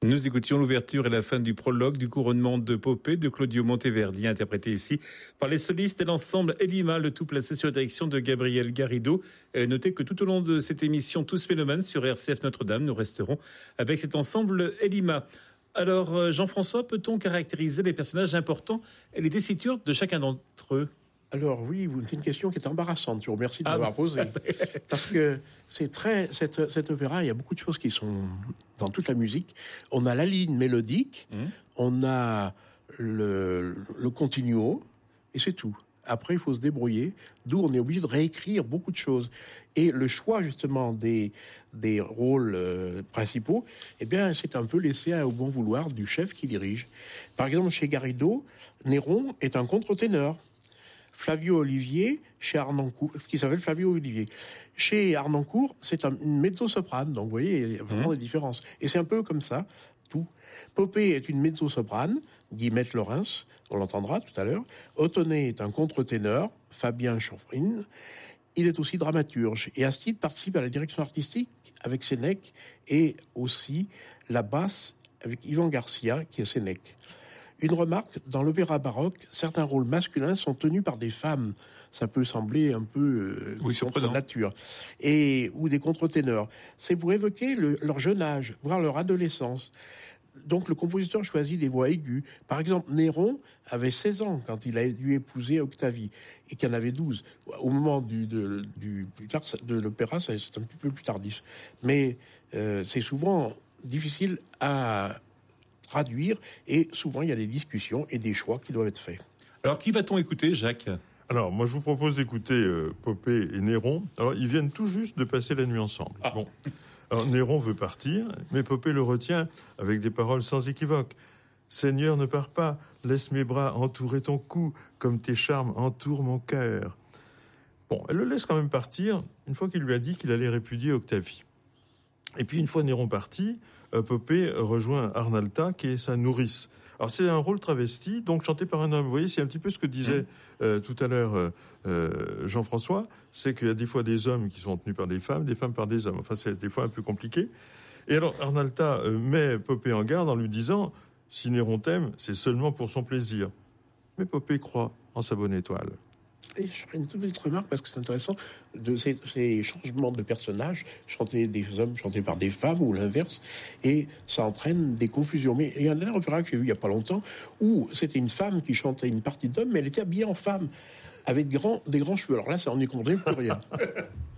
Nous écoutions l'ouverture et la fin du prologue du couronnement de Popée de Claudio Monteverdi, interprété ici par les solistes et l'ensemble Elima, le tout placé sur la direction de Gabriel Garrido. Notez que tout au long de cette émission Tous Mélomanes sur RCF Notre-Dame, nous resterons avec cet ensemble Elima. Alors, Jean-François, peut-on caractériser les personnages importants et les tessitures de chacun d'entre eux ? Alors oui, c'est une question qui est embarrassante. Je vous remercie de m'avoir posé. Parce que cet opéra, il y a beaucoup de choses qui sont dans toute la musique. On a la ligne mélodique, on a le continuo, et c'est tout. Après, il faut se débrouiller, d'où on est obligé de réécrire beaucoup de choses. Et le choix, justement, des rôles principaux, eh bien, c'est un peu laissé au bon vouloir du chef qui dirige. Par exemple, chez Garrido, Néron est un contre-ténor. Flavio Olivier, chez Harnoncourt, qui s'appelle Flavio Olivier. Chez Harnoncourt, c'est une mezzo-soprane, donc vous voyez, il y a vraiment des différences. Et c'est un peu comme ça, tout. Popée est une mezzo-soprane, Guillemette Laurens, on l'entendra tout à l'heure. Othonné est un contre-ténor, Fabien Chanfrine. Il est aussi dramaturge. Et Astide participe à la direction artistique avec Sénèque et aussi la basse avec Yvan Garcia, qui est Sénèque. Une remarque, dans l'opéra baroque, certains rôles masculins sont tenus par des femmes. Ça peut sembler un peu contre nature. Ou des contre-ténors. C'est pour évoquer leur jeune âge, voire leur adolescence. Donc le compositeur choisit des voix aiguës. Par exemple, Néron avait 16 ans quand il a dû épouser Octavie, et qu'il en avait 12. Au moment de l'opéra, c'est un petit peu plus tardif. Mais c'est souvent difficile à traduire, et souvent il y a des discussions et des choix qui doivent être faits. Alors qui va-t-on écouter, Jacques ? Alors moi je vous propose d'écouter Popée et Néron. Alors ils viennent tout juste de passer la nuit ensemble. Bon. Alors Néron veut partir, mais Popée le retient avec des paroles sans équivoque. Seigneur, ne pars pas, laisse mes bras entourer ton cou, comme tes charmes entourent mon cœur. Bon, elle le laisse quand même partir, une fois qu'il lui a dit qu'il allait répudier Octavie. Et puis, une fois Néron parti, Popée rejoint Arnalta, qui est sa nourrice. Alors, c'est un rôle travesti, donc chanté par un homme. Vous voyez, c'est un petit peu ce que disait tout à l'heure Jean-François, c'est qu'il y a des fois des hommes qui sont tenus par des femmes par des hommes. Enfin, c'est des fois un peu compliqué. Et alors, Arnalta met Popée en garde en lui disant « Si Néron t'aime, c'est seulement pour son plaisir. » Mais Popée croit en sa bonne étoile. Et je ferai une toute petite remarque parce que c'est intéressant de ces changements de personnages, chanter des hommes, chanter par des femmes ou l'inverse, et ça entraîne des confusions. Mais il y a un opéra que j'ai vu il y a pas longtemps où c'était une femme qui chantait une partie d'homme, mais elle était habillée en femme avec des grands cheveux. Alors là, ça en est compté pour rien.